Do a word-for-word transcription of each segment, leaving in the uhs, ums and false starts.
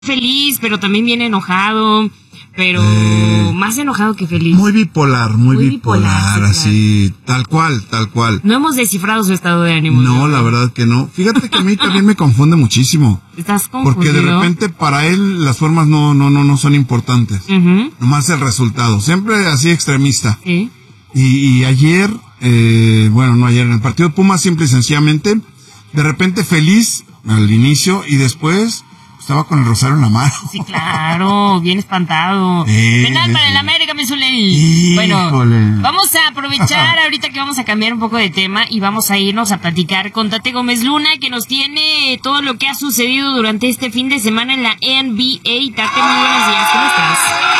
feliz, pero también viene enojado, pero eh, más enojado que feliz. Muy bipolar, muy, muy bipolar, bipolar sí, así, claro. tal cual, tal cual. No hemos descifrado su estado de ánimo. No, la verdad que no. Fíjate que a mí también me confunde muchísimo. ¿Estás confundido? Porque de repente para él las formas no, no, no, no son importantes. Uh-huh. Nomás el resultado. Siempre así extremista. Sí. Y, y ayer, eh, bueno, no ayer, en el partido Pumas, simple y sencillamente, de repente feliz al inicio y después estaba con el rosario en la mano. Sí, claro, bien espantado. Eh, Penal eh, para el América, mi Zuley. Bueno, vamos a aprovechar ahorita que vamos a cambiar un poco de tema y vamos a irnos a platicar con Tate Gómez Luna, que nos tiene todo lo que ha sucedido durante este fin de semana en la N B A. Tate, muy buenos días, ¿cómo estás?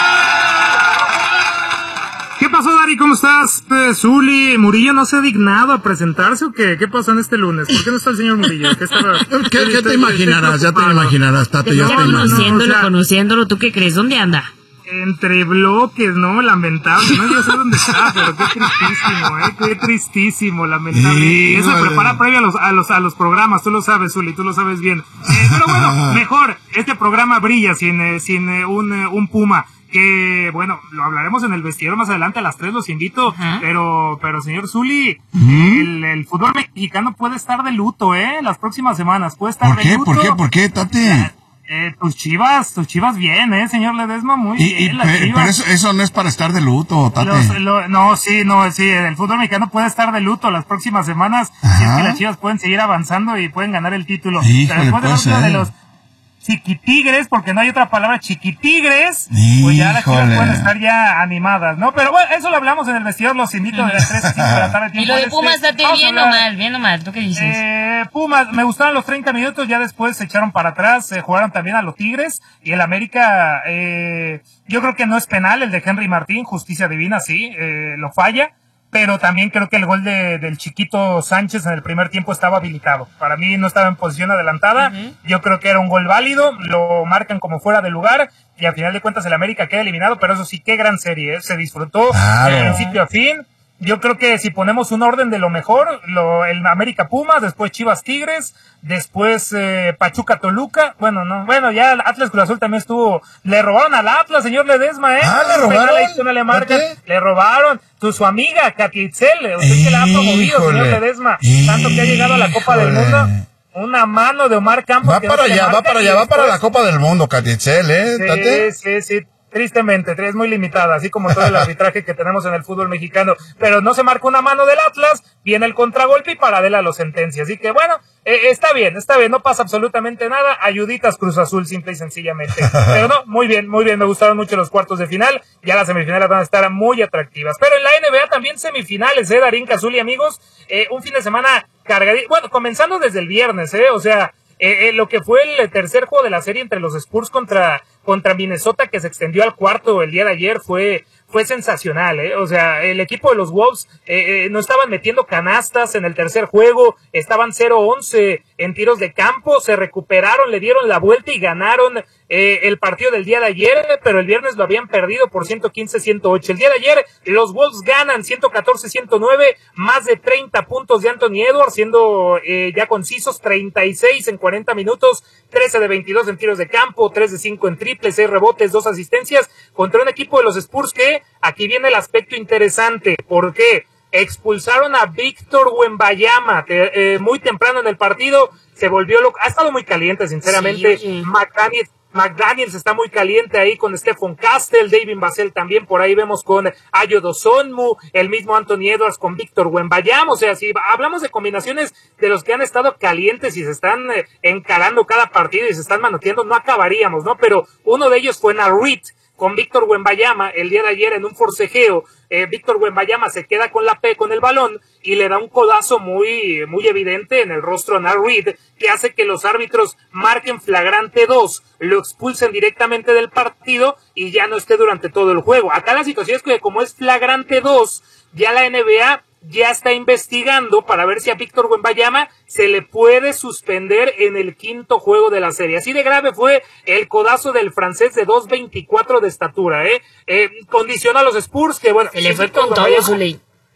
¿Qué pasó, Dari? ¿Cómo estás? Eh, Zuli, ¿Murillo no se ha dignado a presentarse o qué? ¿Qué pasó en este lunes? ¿Por qué no está el señor Murillo? ¿Qué, estaba, ¿Qué, ¿qué te imaginarás? Ya te imaginarás, Tate, ya te imaginarás. Conociéndolo, no, o sea, conociéndolo, ¿tú qué crees? ¿Dónde anda? Entre bloques, ¿no? Lamentable. No, yo sé dónde está, pero qué tristísimo, ¿eh? Qué tristísimo, lamentable. Sí, eso se prepara previo a los, a los, a los programas, tú lo sabes, Zuli, tú lo sabes bien. Eh, pero bueno, mejor, este programa brilla sin, eh, sin eh, un, eh, un Puma. Que, bueno, lo hablaremos en el vestidor más adelante, a las tres los invito, uh-huh. pero, pero señor Zuli, uh-huh. el, el fútbol mexicano puede estar de luto, ¿eh? Las próximas semanas, puede estar ¿Por de qué? luto. ¿Por qué? ¿Por qué, Tate? Eh, tus chivas, tus chivas bien, ¿eh, señor Ledesma? Muy y, bien, y, las pe, chivas. Pero eso, eso no es para estar de luto, Tate. Los, lo, no, sí, no, sí, el fútbol mexicano puede estar de luto las próximas semanas, ajá. Si es que las chivas pueden seguir avanzando y pueden ganar el título. Híjole, pero después puede ser. de los chiquitigres, porque no hay otra palabra, chiquitigres, Híjole. Pues ya las chivas pueden estar ya animadas, ¿no? Pero bueno, eso lo hablamos en el vestidor, los invito de las tres a cinco de la tarde. Y lo de Pumas, este, date bien o mal, bien o mal, ¿tú qué dices? Eh, Pumas, me gustaron los treinta minutos, ya después se echaron para atrás, eh, jugaron también a los Tigres, y el América, eh, yo creo que no es penal el de Henry Martín, justicia divina, sí, eh, lo falla. Pero también creo que el gol de, del chiquito Sánchez en el primer tiempo estaba habilitado. Para mí no estaba en posición adelantada. Uh-huh. Yo creo que era un gol válido. Lo marcan como fuera de lugar. Y al final de cuentas el América queda eliminado. Pero eso sí, qué gran serie, ¿eh? Se disfrutó claro. De principio a fin. Yo creo que si ponemos un orden de lo mejor, lo, el América Pumas, después Chivas Tigres, después eh, Pachuca Toluca, bueno, no, bueno, ya Atlas Cruz Azul también estuvo, le robaron al Atlas, señor Ledesma, eh. Ah, le robaron. No le, marcan, le robaron. Tu, su amiga, Katy Itzel, usted que la ha promovido, señor Ledesma, tanto que ha llegado a la Copa del Mundo. Una mano de Omar Campos. Va para allá, va para allá, va para la Copa del Mundo, Katy Itzel, eh. Sí, ¿Tate? sí, sí. Tristemente, es muy limitada, así como todo el arbitraje que tenemos en el fútbol mexicano, pero no se marca una mano del Atlas, viene el contragolpe y paralela lo sentencia, así que bueno, eh, está bien, está bien, no pasa absolutamente nada, ayuditas Cruz Azul, simple y sencillamente, pero no, muy bien, muy bien, me gustaron mucho los cuartos de final, ya las semifinales van a estar muy atractivas, pero en la N B A también semifinales, eh, Darín, Cazul y amigos, eh, un fin de semana cargadito, bueno, comenzando desde el viernes, eh, o sea, Eh, eh, lo que fue el tercer juego de la serie entre los Spurs contra, contra Minnesota, que se extendió al cuarto el día de ayer, fue, fue sensacional, eh. O sea, el equipo de los Wolves, eh, eh, no estaban metiendo canastas en el tercer juego, estaban cero once en tiros de campo, se recuperaron, le dieron la vuelta y ganaron, eh, el partido del día de ayer, pero el viernes lo habían perdido por ciento quince a ciento ocho. El día de ayer, los Wolves ganan ciento catorce a ciento nueve, más de treinta puntos de Anthony Edwards, siendo, eh, ya concisos, treinta y seis en cuarenta minutos, trece de veintidós en tiros de campo, tres de cinco en triples, seis rebotes, dos asistencias, contra un equipo de los Spurs que, aquí viene el aspecto interesante, ¿por qué? Expulsaron a Víctor Wembanyama, eh, muy temprano en el partido, se volvió loco, ha estado muy caliente, sinceramente, sí, sí. McDaniels, McDaniels está muy caliente ahí con Stephon Castle, David Vassell también, por ahí vemos con Ayo Dosonmu, el mismo Anthony Edwards con Víctor Wembanyama, o sea, si hablamos de combinaciones de los que han estado calientes y se están eh, encarando cada partido y se están manoteando, no acabaríamos, ¿no? Pero uno de ellos fue Narit, con Víctor Wembanyama el día de ayer en un forcejeo, eh, Víctor Wembanyama se queda con la P con el balón y le da un codazo muy muy evidente en el rostro a Narid, que hace que los árbitros marquen flagrante dos, lo expulsen directamente del partido y ya no esté durante todo el juego. Acá la situación es que como es flagrante dos, ya la N B A ya está investigando para ver si a Víctor Wembanyama se le puede suspender en el quinto juego de la serie. Así de grave fue el codazo del francés de dos veinticuatro de estatura, ¿eh? eh condiciona a los Spurs, que bueno... Se le fue con todo, Zuley.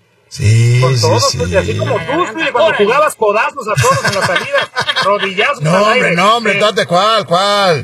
Sí, con sí, todos, sí. pues, así como tú, Zuley, cuando jugabas codazos a todos en la salida, rodillazos. No, hombre, no, hombre, tate, ¿cuál, cuál?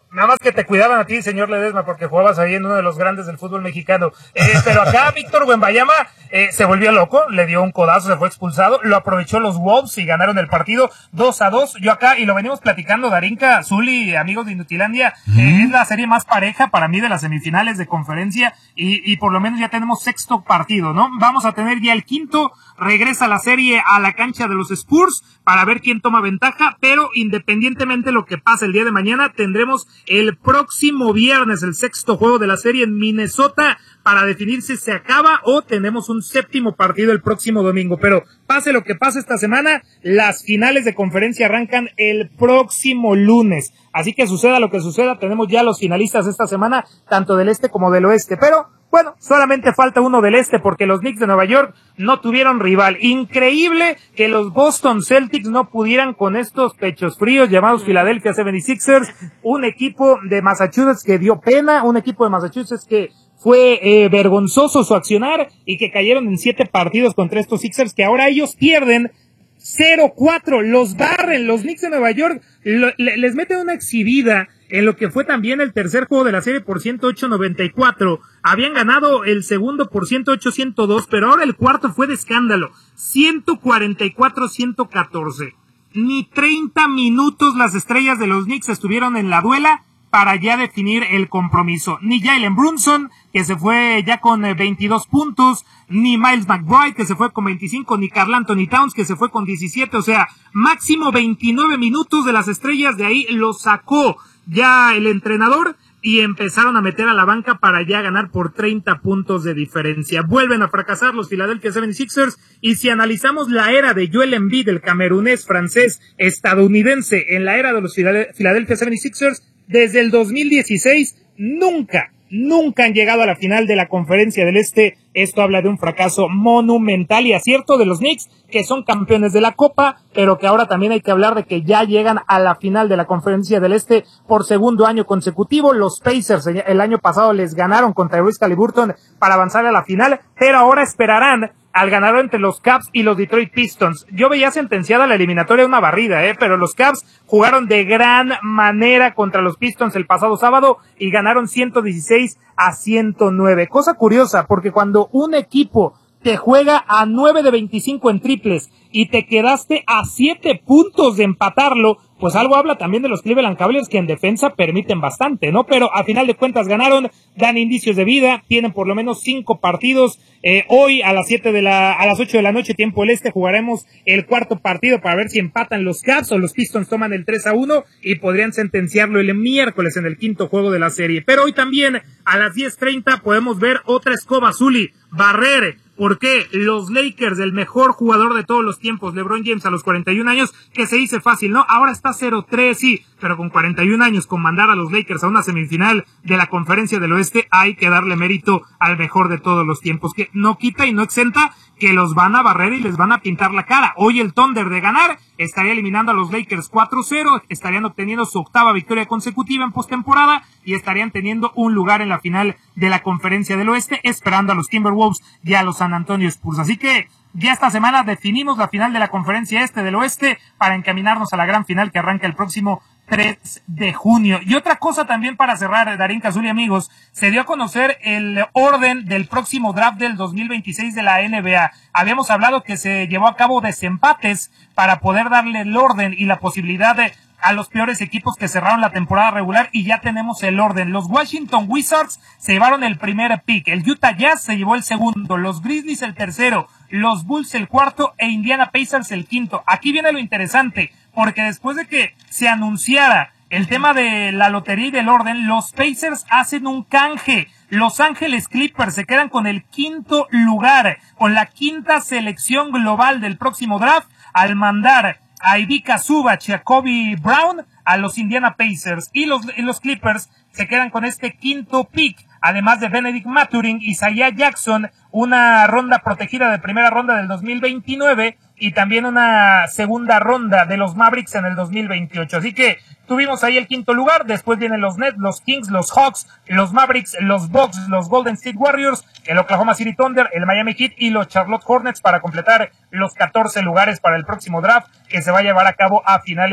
Nada más que te cuidaban a ti, señor Ledesma, porque jugabas ahí en uno de los grandes del fútbol mexicano. Eh, pero acá Víctor Wembanyama eh, se volvió loco, le dio un codazo, se fue expulsado, lo aprovechó los Wolves y ganaron el partido dos a dos. Yo acá, y lo venimos platicando, Darinka, Zuli, amigos de Inutilandia, mm. eh, es la serie más pareja para mí de las semifinales de conferencia y, y por lo menos ya tenemos sexto partido, ¿no? Vamos a tener ya el quinto, regresa la serie a la cancha de los Spurs para ver quién toma ventaja, pero independientemente de lo que pase el día de mañana, tendremos el próximo viernes el sexto juego de la serie en Minnesota para definir si se acaba o tenemos un séptimo partido el próximo domingo. Pero pase lo que pase esta semana, las finales de conferencia arrancan el próximo lunes. Así que suceda lo que suceda, tenemos ya los finalistas esta semana, tanto del este como del oeste. Pero bueno, solamente falta uno del este porque los Knicks de Nueva York no tuvieron rival. Increíble que los Boston Celtics no pudieran con estos pechos fríos llamados Philadelphia setenta y seis ers, un equipo de Massachusetts que dio pena, un equipo de Massachusetts que fue eh, vergonzoso su accionar y que cayeron en siete partidos contra estos Sixers que ahora ellos pierden cero cuatro, los barren, los Knicks de Nueva York lo, le, les meten una exhibida en lo que fue también el tercer juego de la serie por ciento ocho a noventa y cuatro, habían ganado el segundo por ciento ocho a ciento dos, pero ahora el cuarto fue de escándalo, ciento cuarenta y cuatro a ciento catorce, ni treinta minutos las estrellas de los Knicks estuvieron en la duela para ya definir el compromiso. Ni Jalen Brunson, que se fue ya con veintidós puntos, ni Miles McBride, que se fue con veinticinco, ni Karl Anthony Towns, que se fue con diecisiete, o sea, máximo veintinueve minutos de las estrellas, de ahí lo sacó ya el entrenador y empezaron a meter a la banca para ya ganar por treinta puntos de diferencia. Vuelven a fracasar los Philadelphia setenta y seis ers y si analizamos la era de Joel Embiid, el camerunés, francés, estadounidense, en la era de los Philadelphia setenta y seis ers, desde el dos mil dieciséis, nunca, nunca han llegado a la final de la Conferencia del Este. Esto habla de un fracaso monumental y acierto de los Knicks, que son campeones de la Copa, pero que ahora también hay que hablar de que ya llegan a la final de la Conferencia del Este por segundo año consecutivo. Los Pacers el año pasado les ganaron contra Tyrese Haliburton para avanzar a la final, pero ahora esperarán al ganador entre los Cavs y los Detroit Pistons. Yo veía sentenciada la eliminatoria de una barrida, eh, pero los Cavs jugaron de gran manera contra los Pistons el pasado sábado y ganaron ciento dieciséis a ciento nueve. Cosa curiosa, porque cuando un equipo te juega a nueve de veinticinco en triples y te quedaste a siete puntos de empatarlo, pues algo habla también de los Cleveland Cavaliers, que en defensa permiten bastante, ¿no? Pero a final de cuentas ganaron, dan indicios de vida, tienen por lo menos cinco partidos. Eh, hoy a las siete de la, a las ocho de la noche, tiempo del este, jugaremos el cuarto partido para ver si empatan los Cavs o los Pistons toman el tres a uno y podrían sentenciarlo el miércoles en el quinto juego de la serie. Pero hoy también a las diez treinta podemos ver otra escoba Zuli, barrer. ¿Por qué? Los Lakers, el mejor jugador de todos los tiempos, LeBron James, a los cuarenta y un años, que se dice fácil, ¿no? Ahora está cero tres, sí, pero con cuarenta y un años, con mandar a los Lakers a una semifinal de la Conferencia del Oeste, hay que darle mérito al mejor de todos los tiempos, que no quita y no exenta que los van a barrer y les van a pintar la cara. Hoy el Thunder, de ganar, estaría eliminando a los Lakers cuatro cero, estarían obteniendo su octava victoria consecutiva en postemporada y estarían teniendo un lugar en la final de la Conferencia del Oeste, esperando a los Timberwolves y a los San Antonio Spurs. Así que ya esta semana definimos la final de la Conferencia Este del Oeste para encaminarnos a la gran final que arranca el próximo tres de junio. Y otra cosa también para cerrar, Darinka, Zuli, amigos, se dio a conocer el orden del próximo draft del dos mil veintiséis de la N B A. Habíamos hablado que se llevó a cabo desempates para poder darle el orden y la posibilidad de a los peores equipos que cerraron la temporada regular, y ya tenemos el orden. Los Washington Wizards se llevaron el primer pick, el Utah Jazz se llevó el segundo, los Grizzlies el tercero, los Bulls el cuarto e Indiana Pacers el quinto. Aquí viene lo interesante, porque después de que se anunciara el tema de la lotería y del orden, los Pacers hacen un canje. Los Ángeles Clippers se quedan con el quinto lugar, con la quinta selección global del próximo draft, al mandar a Ivica Zubac y a Kobe Brown a los Indiana Pacers, y los, y los Clippers se quedan con este quinto pick, además de Benedict Mathurin y Isaiah Jackson, una ronda protegida de primera ronda del dos mil veintinueve y también una segunda ronda de los Mavericks en el dos mil veintiocho. Así que tuvimos ahí el quinto lugar, después vienen los Nets, los Kings, los Hawks, los Mavericks, los Bucks, los Golden State Warriors, el Oklahoma City Thunder, el Miami Heat y los Charlotte Hornets para completar los catorce lugares para el próximo draft que se va a llevar a cabo a finales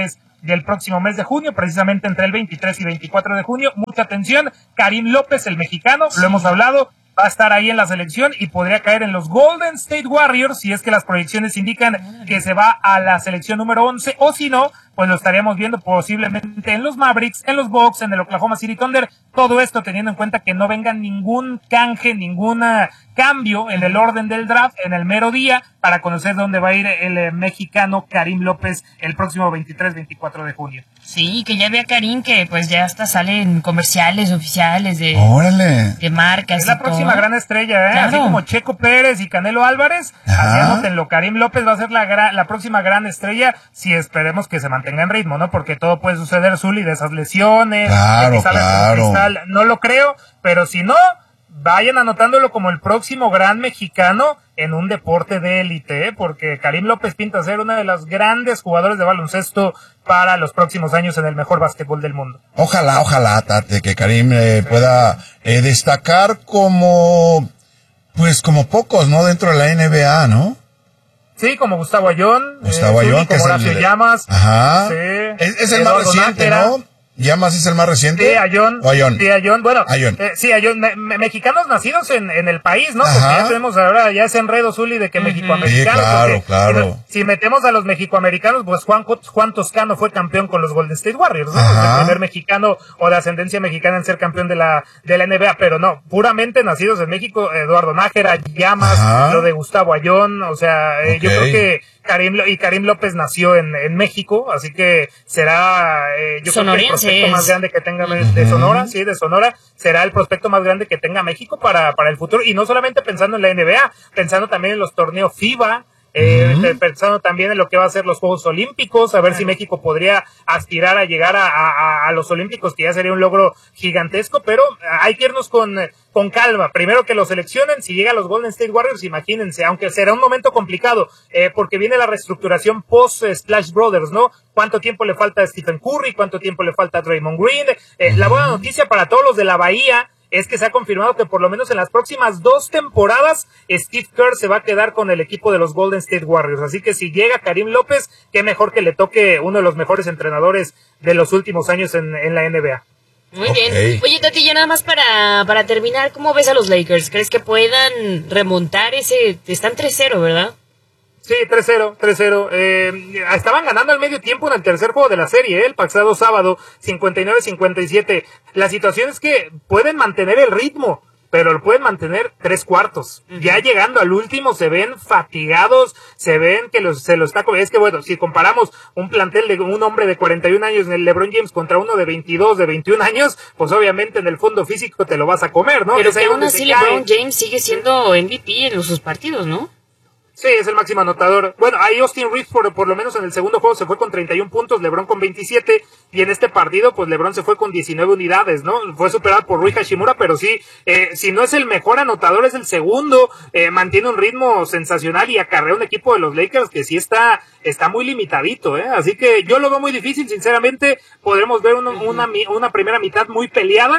del próximo mes de junio, precisamente entre el veintitrés y veinticuatro de junio. Mucha atención, Karim López, el mexicano, lo hemos hablado, va a estar ahí en la selección y podría caer en los Golden State Warriors si es que las proyecciones indican que se va a la selección número once, o si no, pues lo estaríamos viendo posiblemente en los Mavericks, en los Bucks, en el Oklahoma City Thunder. Todo esto teniendo en cuenta que no venga ningún canje, ningún cambio en el orden del draft en el mero día, para conocer dónde va a ir el eh, mexicano Karim López el próximo veintitrés veinticuatro de junio. Sí, que ya ve a Karim que pues ya hasta salen comerciales oficiales de, ¡Órale! de marcas. Es la próxima todo. gran estrella, ¿eh? Claro. Así como Checo Pérez y Canelo Álvarez, así anótenlo, Karim López va a ser la, gra- la próxima gran estrella, si esperemos que se mantenga en ritmo, ¿no? Porque todo puede suceder, Zuli, de esas lesiones, Claro, de que sale claro. con cristal, no lo creo, pero si no, vayan anotándolo como el próximo gran mexicano en un deporte de élite, ¿eh? Porque Karim López pinta ser uno de los grandes jugadores de baloncesto para los próximos años en el mejor básquetbol del mundo. Ojalá, ojalá, Tate, que Karim eh, pueda eh, destacar como, pues como pocos, ¿no? Dentro de la N B A, ¿no? Sí, como Gustavo Ayón, Gustavo eh, Ayón, como que Horacio es el... Llamas. Ajá. Sí. Es, es el Eduardo más reciente, Nájera. ¿no? ¿Llamas es el más reciente? Sí, Ayón. ¿O Ayón? Sí, Ayón. Bueno, Ayón. Eh, sí, Ayón. Me, me, mexicanos nacidos en, en el país, ¿no? Ajá. Porque ya tenemos ahora ya ese enredo, Zuli, de que Uh-huh. mexicoamericanos. Sí, claro, porque, claro. Si, si metemos a los mexicoamericanos, pues Juan, Juan Toscano fue campeón con los Golden State Warriors, ¿no? Ajá. El primer mexicano o de ascendencia mexicana en ser campeón de la, de la N B A, pero no, puramente nacidos en México, Eduardo Nájera, Llamas, Ajá. lo de Gustavo Ayón, o sea, eh, Ok. yo creo que Karim, y Karim López nació en, en México, así que será, eh, yo creo que el Sonorense prospecto es. más grande que tenga de Sonora, sí, de Sonora, será el prospecto más grande que tenga México para, para el futuro, y no solamente pensando en la N B A, pensando también en los torneos FIBA, eh, Uh-huh. pensando también en lo que va a ser los Juegos Olímpicos, a ver si México podría aspirar a llegar a, a, a los Olímpicos, que ya sería un logro gigantesco, pero hay que irnos con, con calma. Primero que lo seleccionen, si llega a los Golden State Warriors, imagínense, aunque será un momento complicado, eh, porque viene la reestructuración post eh, Splash Brothers, ¿no? ¿Cuánto tiempo le falta a Stephen Curry? ¿Cuánto tiempo le falta a Draymond Green? Eh, uh-huh. La buena noticia para todos los de la Bahía es que se ha confirmado que por lo menos en las próximas dos temporadas Steve Kerr se va a quedar con el equipo de los Golden State Warriors. Así que si llega Karim López, qué mejor que le toque uno de los mejores entrenadores de los últimos años en, en la N B A. Muy Okay. bien. Oye, Tati, ya nada más para, para terminar, ¿cómo ves a los Lakers? ¿Crees que puedan remontar ese...? Están tres cero, ¿verdad? Sí, tres cero, tres cero. Eh, estaban ganando al medio tiempo en el tercer juego de la serie, ¿eh? El pasado sábado, cincuenta y nueve cincuenta y siete. La situación es que pueden mantener el ritmo, pero lo pueden mantener tres cuartos. Uh-huh. Ya llegando al último se ven fatigados, se ven que los, se lo está... Es que bueno, si comparamos un plantel de un hombre de cuarenta y un años en el LeBron James contra uno de veintidós, de veintiún años, pues obviamente en el fondo físico te lo vas a comer, ¿no? Pero es que aún así LeBron James sigue siendo M V P en sus partidos, ¿no? Sí, es el máximo anotador. Bueno, ahí Austin Reeves por, por lo menos en el segundo juego se fue con treinta y un puntos, LeBron con veintisiete, y en este partido pues LeBron se fue con diecinueve unidades, ¿no? Fue superado por Rui Hashimura, pero sí, eh, si no es el mejor anotador, es el segundo, eh, mantiene un ritmo sensacional y acarrea un equipo de los Lakers que sí está, está muy limitadito, ¿eh? Así que yo lo veo muy difícil, sinceramente, podremos ver una, una, una primera mitad muy peleada,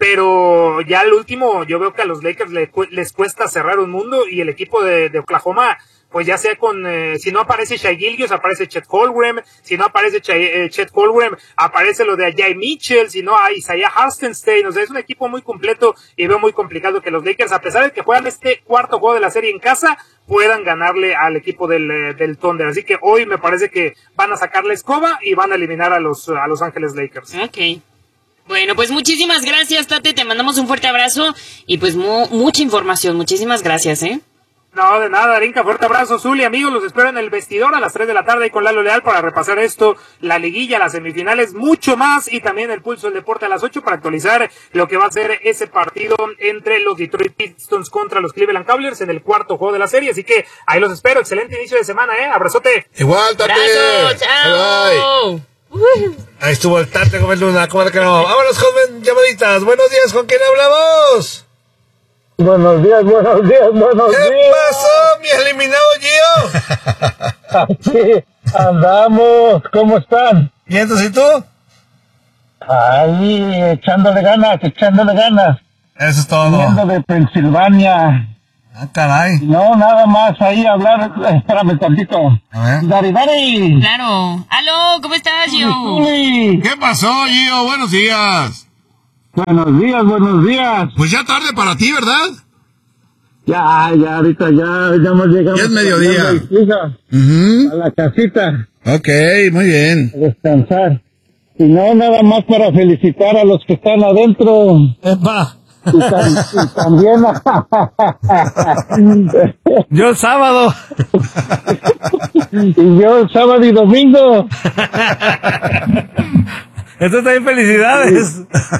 pero ya al último yo veo que a los Lakers les, les cuesta cerrar un mundo, y el equipo de, de Oklahoma, pues ya sea con, eh, si no aparece Shai Gilgeous, aparece Chet Holmgren, si no aparece Ch- eh, Chet Holmgren, aparece lo de Ajay Mitchell, si no hay Isaiah Hartenstein, o sea, es un equipo muy completo, y veo muy complicado que los Lakers, a pesar de que juegan este cuarto juego de la serie en casa, puedan ganarle al equipo del, eh, del Thunder. Así que hoy me parece que van a sacar la escoba y van a eliminar a los, a Los Ángeles Lakers. Ok. Bueno, pues muchísimas gracias, Tate, te mandamos un fuerte abrazo y pues mu- mucha información, muchísimas gracias, ¿eh? No, de nada, Arinka, fuerte abrazo, Zuli, amigos, los espero en el vestidor a las tres de la tarde y con Lalo Leal para repasar esto, la liguilla, las semifinales, mucho más, y también el pulso del deporte a las ocho para actualizar lo que va a ser ese partido entre los Detroit Pistons contra los Cleveland Cavaliers en el cuarto juego de la serie, así que ahí los espero, excelente inicio de semana, eh, abrazote. Igual, Tate. ¡Abrazo! ¡Chao! Bye, bye. Ahí estuvo el Tate Gómez Luna, ¿cómo que no? Vámonos, joven, llamaditas. Buenos días, ¿con quién hablamos? Buenos días, buenos días, buenos ¿Qué días. pasó, mi eliminado Gio? Aquí andamos, ¿cómo están? ¿Y entonces, y tú? Ahí, echándole ganas, echándole ganas. Eso es todo. Viniendo de Pensilvania. Ah, caray. No, nada más ahí hablar. Espérame tantito. A ver. Dari, Dari. Claro. Aló, ¿cómo estás, Gio? Zuli. ¿Qué pasó, Gio? Buenos días. Buenos días, buenos días. Pues ya tarde para ti, ¿verdad? Ya, ya, ahorita ya, ya nos llegamos. Ya es mediodía. A la hija, Uh a la casita, Ok, muy bien. a descansar. Y no, nada más para felicitar a los que están adentro. Epa. Y, tam- y también a... Yo el sábado. y yo el sábado y domingo. Esto está bien, felicidades.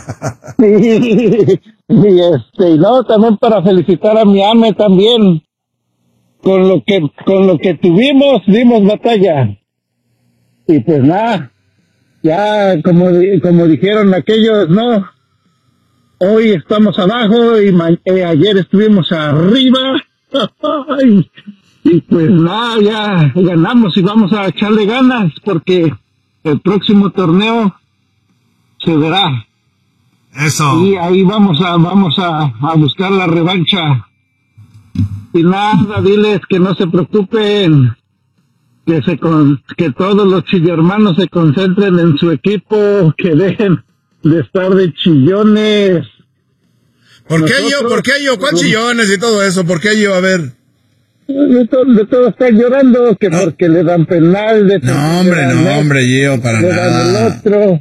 Sí, y este, y no, también para felicitar a mi ame también. Con lo que, con lo que tuvimos, dimos batalla. Y pues nada, ya como, di- como dijeron aquellos, no, hoy estamos abajo y ma- eh, ayer estuvimos arriba. y, y pues nada, ya ganamos y vamos a echarle ganas porque el próximo torneo se verá. Eso. Y ahí vamos a vamos a, a buscar la revancha. Y nada, diles que no se preocupen, que se con, que todos los chillermanos se concentren en su equipo, que dejen de estar de chillones. ¿Por qué Nosotros- yo? ¿Por qué yo? ¿Cuántos chillones y todo eso? ¿Por qué yo? A ver. De todo, de todo están llorando, que No. porque le dan penal, de No, porque hombre, le dan no, esto, hombre, Gio, para le dan el nada. otro.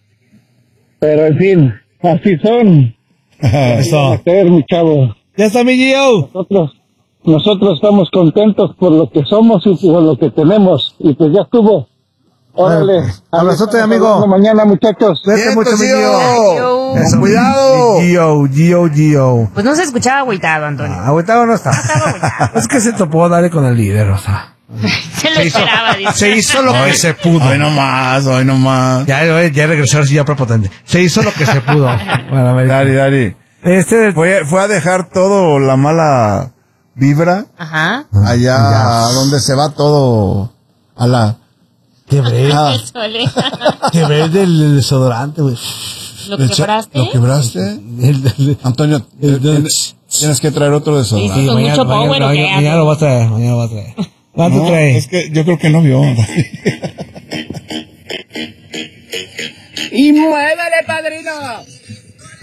Pero en fin, así son. Eso. A ver, mi chavo. Ya está mi Gio. Nosotros, nosotros estamos contentos por lo que somos y por lo que tenemos. Y pues ya estuvo. Órale. Abrazote, Estamos amigo. hablando mañana, muchachos. Cuídate mucho, mi Gio. Gio. Eso, Cuidado. Gio, Gio, Gio. Pues no se escuchaba agüitado, Antonio. Ah, agüitado no está. Estaba agüitado. Es que se topó darle con el líder, o sea. Se lo esperaba, dice. Se hizo lo que se pudo. Hoy no más, hoy no más. Ya, ya regresó así ya prepotente. Se hizo lo que se pudo. Bueno, a ver. Dari, Dari. Este, Fue, fue a dejar todo la mala vibra Ajá. allá donde se va todo a la... quebré, Ah, Sole. quebré del desodorante, güey. ¿Lo quebraste? ¿Lo quebraste? El- el- Antonio, el- tienes, tienes que traer otro de Sí, desodorante. sí. Con mucho power, ¿o qué mañana, haces? mañana lo va a traer, mañana lo va a traer. ¿Cuánto No, trae? es que yo creo que no vio. ¡Y muévele, padrino!